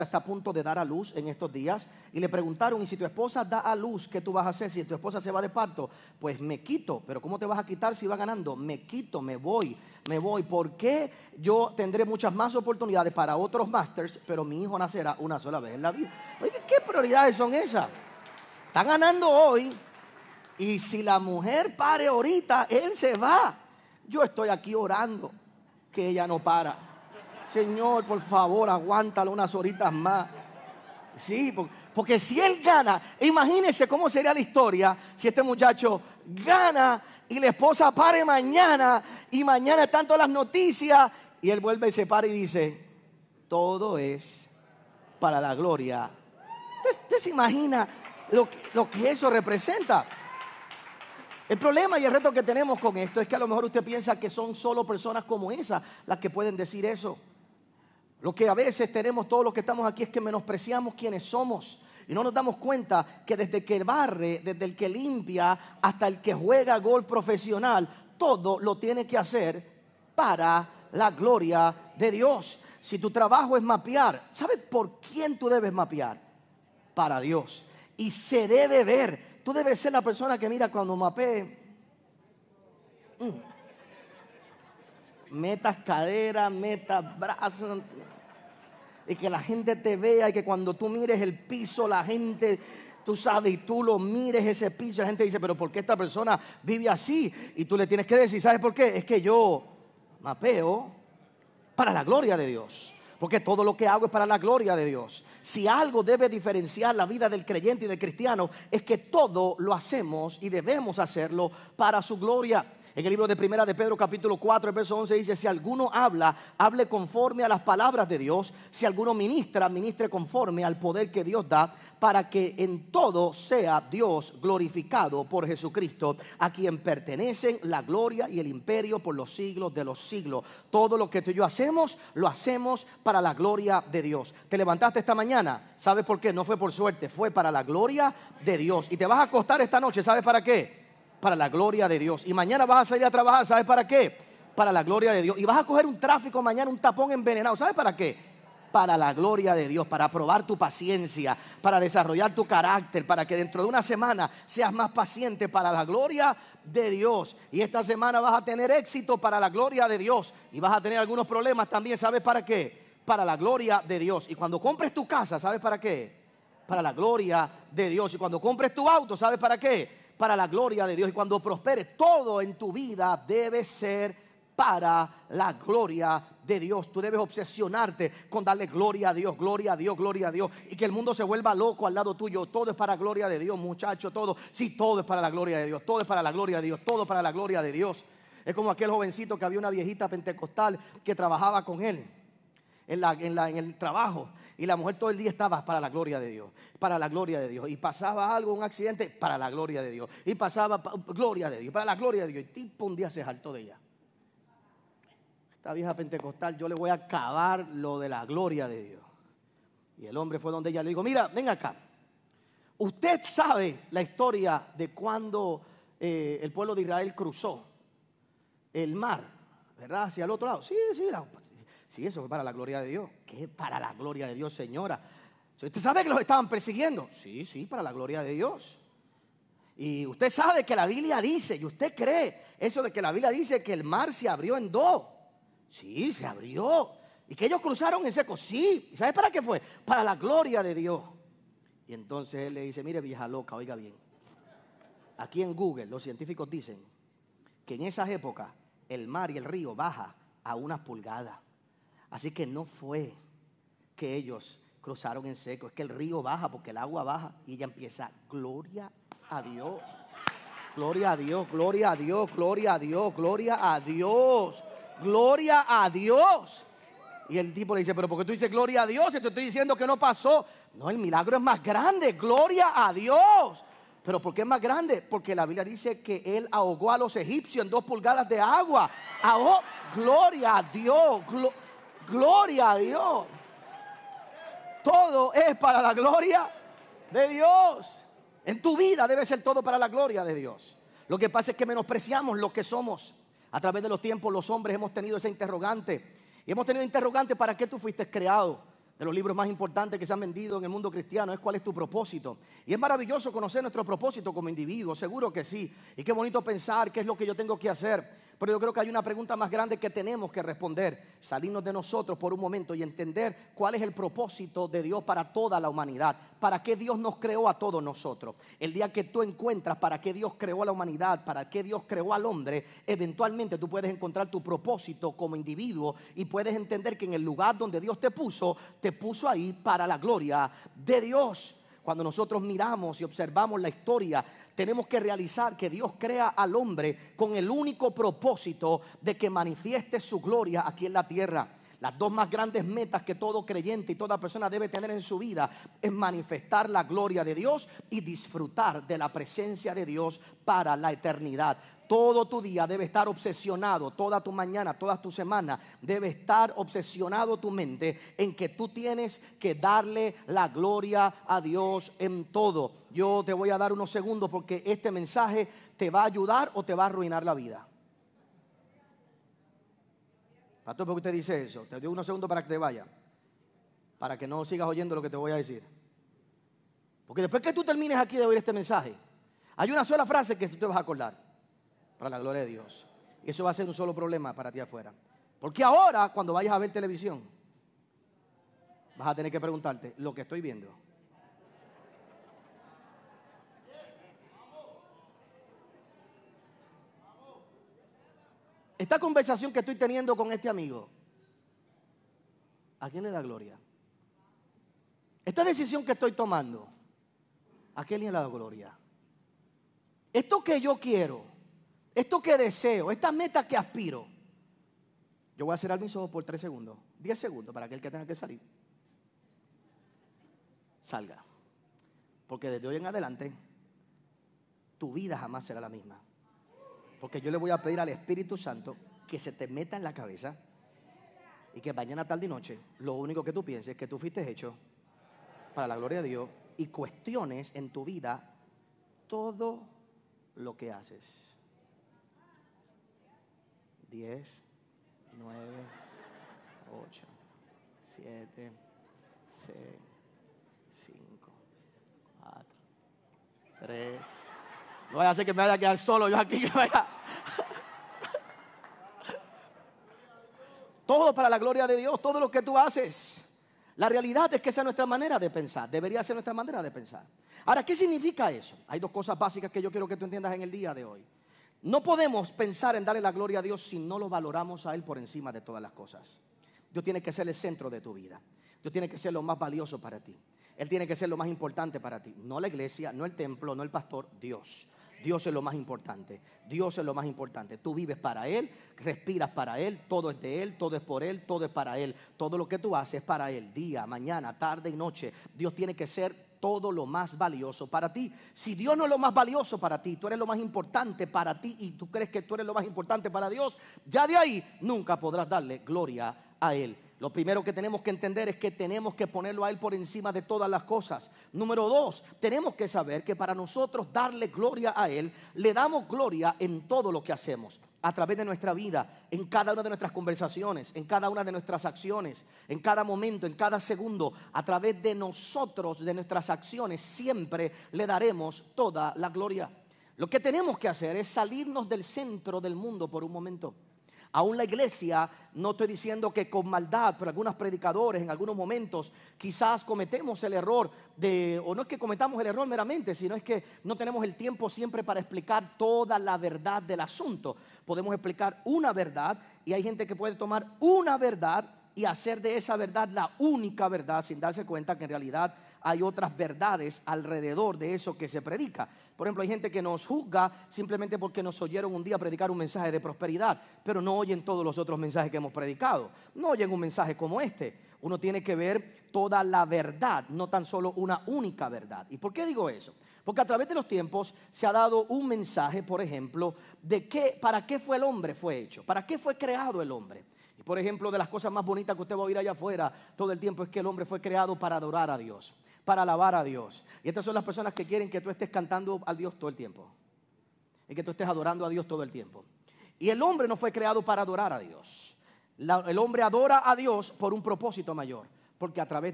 está a punto de dar a luz en estos días y le preguntaron: ¿y si tu esposa da a luz, qué tú vas a hacer? Si tu esposa se va de parto, pues me quito. Pero ¿cómo te vas a quitar si va ganando? Me quito, me voy. ¿Por qué yo tendré muchas más oportunidades para otros masters, pero mi hijo nacerá una sola vez en la vida? Oye, ¿qué prioridades son esas? Está ganando hoy, y si la mujer pare ahorita, él se va. Yo estoy aquí orando que ella no para. Señor, por favor, aguántalo unas horitas más. Sí, porque si él gana, imagínense cómo sería la historia si este muchacho gana y la esposa pare mañana, y mañana están todas las noticias, y él vuelve y se para y dice: todo es para la gloria. ¿Usted se imagina lo que eso representa? El problema y el reto que tenemos con esto es que a lo mejor usted piensa que son solo personas como esa las que pueden decir eso. Lo que a veces tenemos todos los que estamos aquí es que menospreciamos quienes somos y no nos damos cuenta que desde que barre, desde el que limpia hasta el que juega golf profesional, todo lo tiene que hacer para la gloria de Dios. Si tu trabajo es mapear, ¿sabes por quién tú debes mapear? Para Dios. Y se debe ver. Tú debes ser la persona que mira cuando mapee. Metas cadera, metas brazos, y que la gente te vea, y que cuando tú mires el piso, la gente, tú sabes, y tú lo mires ese piso, la gente dice: pero ¿por qué esta persona vive así? Y tú le tienes que decir: ¿sabes por qué? Es que yo mapeo para la gloria de Dios, porque todo lo que hago es para la gloria de Dios. Si algo debe diferenciar la vida del creyente y del cristiano, es que todo lo hacemos y debemos hacerlo para su gloria. En el libro de Primera de Pedro capítulo 4, el verso 11 dice: si alguno habla, hable conforme a las palabras de Dios. Si alguno ministra, ministre conforme al poder que Dios da, para que en todo sea Dios glorificado por Jesucristo, a quien pertenecen la gloria y el imperio por los siglos de los siglos. Todo lo que tú y yo hacemos, lo hacemos para la gloria de Dios. Te levantaste esta mañana, ¿sabes por qué? No fue por suerte, fue para la gloria de Dios. Y te vas a acostar esta noche, ¿sabes para qué? Para la gloria de Dios. Y mañana vas a salir a trabajar, ¿sabes para qué? Para la gloria de Dios. Y vas a coger un tráfico mañana, un tapón envenenado, ¿sabes para qué? Para la gloria de Dios, para probar tu paciencia, para desarrollar tu carácter, para que dentro de una semana seas más paciente, para la gloria de Dios. Y esta semana vas a tener éxito para la gloria de Dios, y vas a tener algunos problemas también, ¿sabes para qué? Para la gloria de Dios. Y cuando compres tu casa, ¿sabes para qué? Para la gloria de Dios. Y cuando compres tu auto, ¿sabes para qué? Para la gloria de Dios. Y cuando prosperes, todo en tu vida debe ser para la gloria de Dios. Tú debes obsesionarte con darle gloria a Dios, gloria a Dios, gloria a Dios, y que el mundo se vuelva loco al lado tuyo. Todo es para la gloria de Dios, muchacho, todo. Sí, todo es para la gloria de Dios, todo es para la gloria de Dios, todo para la gloria de Dios. Es como aquel jovencito que había una viejita pentecostal que trabajaba con él en el trabajo, y la mujer todo el día estaba para la gloria de Dios, para la gloria de Dios, y pasaba algo, un accidente, para la gloria de Dios, y pasaba gloria de Dios, para la gloria de Dios. Y tipo un día se saltó de ella. Esta vieja pentecostal, yo le voy a acabar lo de la gloria de Dios. Y el hombre fue donde ella le dijo: mira, ven acá, usted sabe la historia de cuando el pueblo de Israel cruzó el mar, ¿verdad? Hacia el otro lado. Sí, sí, eso fue para la gloria de Dios. ¿Qué para la gloria de Dios, señora? ¿Usted sabe que los estaban persiguiendo? Sí, para la gloria de Dios. Y usted sabe que la Biblia dice, y usted cree eso de que la Biblia dice que el mar se abrió en dos. Sí, se abrió. Y que ellos cruzaron en seco. Sí. ¿Y sabe para qué fue? Para la gloria de Dios. Y entonces él le dice: mire, vieja loca, oiga bien. Aquí en Google los científicos dicen que en esas épocas el mar y el río baja a unas pulgadas. Así que no fue que ellos cruzaron en seco, es que el río baja porque el agua baja, y ella empieza: gloria a Dios, gloria a Dios, gloria a Dios, gloria a Dios, gloria a Dios, gloria a Dios. Y el tipo le dice: pero ¿por qué tú dices gloria a Dios? Si te estoy diciendo que no pasó. No, el milagro es más grande, gloria a Dios. ¿Pero por qué es más grande? Porque la Biblia dice que él ahogó a los egipcios en 2 pulgadas de agua. Gloria a Dios, gloria a Dios. Todo es para la gloria de Dios. En tu vida debe ser todo para la gloria de Dios. Lo que pasa es que menospreciamos lo que somos. A través de los tiempos los hombres hemos tenido esa interrogante. Y hemos tenido interrogante: ¿para qué tú fuiste creado? de los libros más importantes que se han vendido en el mundo cristiano es ¿cuál es tu propósito? Y es maravilloso conocer nuestro propósito como individuo, seguro que sí. Y qué bonito pensar qué es lo que yo tengo que hacer. Pero yo creo que hay una pregunta más grande que tenemos que responder. Salirnos de nosotros por un momento y entender cuál es el propósito de Dios para toda la humanidad. ¿Para qué Dios nos creó a todos nosotros? El día que tú encuentras para qué Dios creó a la humanidad, para qué Dios creó al hombre, eventualmente tú puedes encontrar tu propósito como individuo y puedes entender que en el lugar donde Dios te puso ahí para la gloria de Dios. Cuando nosotros miramos y observamos la historia, tenemos que realizar que Dios crea al hombre con el único propósito de que manifieste su gloria aquí en la tierra. Las dos más grandes metas que todo creyente y toda persona debe tener en su vida es manifestar la gloria de Dios y disfrutar de la presencia de Dios para la eternidad. Todo tu día debe estar obsesionado, toda tu mañana, toda tu semana debe estar obsesionado tu mente en que tú tienes que darle la gloria a Dios en todo. Yo te voy a dar unos segundos porque este mensaje te va a ayudar o te va a arruinar la vida. Pastor, ¿por qué usted dice eso? Te doy unos segundos para que te vaya, para que no sigas oyendo lo que te voy a decir. Porque después que tú termines aquí de oír este mensaje, hay una sola frase que tú te vas a acordar: para la gloria de Dios. Y eso va a ser un solo problema para ti afuera. Porque ahora, cuando vayas a ver televisión, vas a tener que preguntarte: ¿lo que estoy viendo esta conversación que estoy teniendo con este amigo, ¿a quién le da gloria? Esta decisión que estoy tomando, ¿a quién le da gloria? Esto que yo quiero, esto que deseo, esta meta que aspiro, yo voy a cerrar mis ojos por 3 segundos, 10 segundos para que el que tenga que salir salga. Porque desde hoy en adelante tu vida jamás será la misma. Porque yo le voy a pedir al Espíritu Santo que se te meta en la cabeza y que mañana, tarde y noche, lo único que tú pienses es que tú fuiste hecho para la gloria de Dios y cuestiones en tu vida todo lo que haces. 10, 9, 8, 7, 6, 5, 4, 3. No vaya a ser que me vaya a quedar solo yo aquí. Todo para la gloria de Dios, todo lo que tú haces. La realidad es que esa es nuestra manera de pensar. Debería ser nuestra manera de pensar. Ahora, ¿qué significa eso? Hay 2 cosas básicas que yo quiero que tú entiendas en el día de hoy. No podemos pensar en darle la gloria a Dios si no lo valoramos a Él por encima de todas las cosas. Dios tiene que ser el centro de tu vida. Dios tiene que ser lo más valioso para ti. Él tiene que ser lo más importante para ti. No la iglesia, no el templo, no el pastor, Dios. Dios es lo más importante. Dios es lo más importante. Tú vives para Él, respiras para Él, todo es de Él, todo es por Él, todo es para Él. Todo lo que tú haces es para Él, día, mañana, tarde y noche. Dios tiene que ser todo lo más valioso para ti. Si Dios no es lo más valioso para ti, tú eres lo más importante para ti y tú crees que tú eres lo más importante para Dios, ya de ahí nunca podrás darle gloria a Él. Lo primero que tenemos que entender es que tenemos que ponerlo a Él por encima de todas las cosas. Número 2, tenemos que saber que para nosotros darle gloria a Él, le damos gloria en todo lo que hacemos. A través de nuestra vida, en cada una de nuestras conversaciones, en cada una de nuestras acciones, en cada momento, en cada segundo, a través de nosotros, de nuestras acciones, siempre le daremos toda la gloria. Lo que tenemos que hacer es salirnos del centro del mundo por un momento. Aún la iglesia, no estoy diciendo que con maldad, pero algunos predicadores en algunos momentos quizás cometemos el error o no es que cometamos el error meramente, sino es que no tenemos el tiempo siempre para explicar toda la verdad del asunto. Podemos explicar una verdad y hay gente que puede tomar una verdad y hacer de esa verdad la única verdad sin darse cuenta que en realidad hay otras verdades alrededor de eso que se predica. Por ejemplo, hay gente que nos juzga simplemente porque nos oyeron un día predicar un mensaje de prosperidad, pero no oyen todos los otros mensajes que hemos predicado. No oyen un mensaje como este. Uno tiene que ver toda la verdad, no tan solo una única verdad. ¿Y por qué digo eso? Porque a través de los tiempos se ha dado un mensaje, por ejemplo, de para qué fue el hombre fue hecho, para qué fue creado el hombre. Y por ejemplo, de las cosas más bonitas que usted va a oír allá afuera todo el tiempo es que el hombre fue creado para adorar a Dios, para alabar a Dios. Y estas son las personas que quieren que tú estés cantando a Dios todo el tiempo y que tú estés adorando a Dios todo el tiempo. Y el hombre no fue creado para adorar a Dios. El hombre adora a Dios por un propósito mayor, porque a través